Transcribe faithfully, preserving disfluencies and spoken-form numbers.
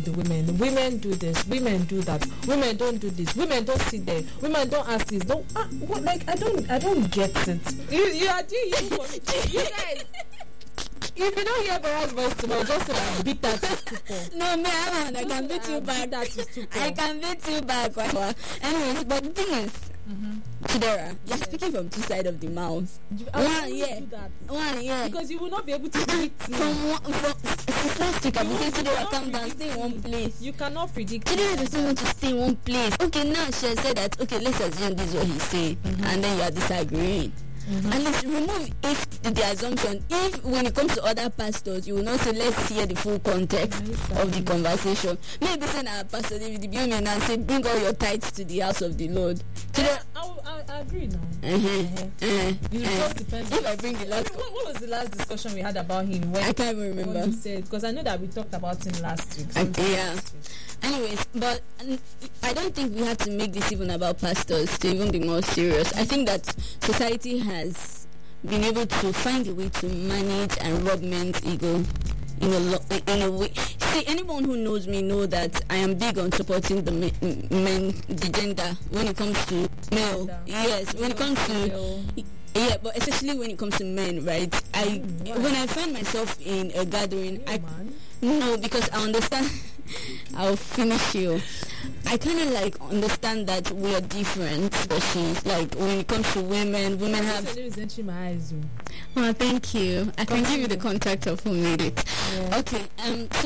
the women. Women do this. Women do that. Women don't do this. Women don't sit there. Women don't ask this. Don't ah, what, like I don't I don't get it. You you are doing you, you guys. If you don't hear Bara's voice tomorrow, just say that beat that is too poor. No, me, I, I can beat you back. That is too poor. I can beat you back. Anyways, but the thing is, mm-hmm. Chidera, you're yes. speaking from two sides of the mouth. One, yeah. One, yeah. Because you will not be able to predict. From one, from last week, I'm saying Chidera, calm down, stay in one place. You cannot predict. Chidera doesn't want to stay in one place. Okay, now she has said that, okay, let's assume this is what he's saying, mm-hmm. and then you are disagreeing. Mm-hmm. And let's remove if the, the assumption, if when it comes to other pastors, you will not say, let's hear the full context exactly. of the conversation. Maybe say, now, Pastor David, the women and say, bring all your tithes to the house of the Lord. Yeah, I, I, I agree now. Uh-huh. Uh-huh. Uh-huh. It uh-huh. just depends. If I bring the last, what, what was the last discussion we had about him? When, I can't even remember. What you said, because I know that we talked about him last week. Uh, yeah. Last week. Anyways, but I don't think we have to make this even about pastors to even be more serious. I think that society has been able to find a way to manage and rub men's ego in a lo- in a way. See, anyone who knows me know that I am big on supporting the men, men the gender when it comes to male. Gender. Yes, when it comes to yeah, but especially when it comes to men, right? I mm, when I find myself in a gathering, I man. no because I understand. I'll finish you. I kind of like understand that we are different species. Like when it comes to women, women have. Oh, thank you. I can give you the contact of who made it. Yeah. Okay. Um. So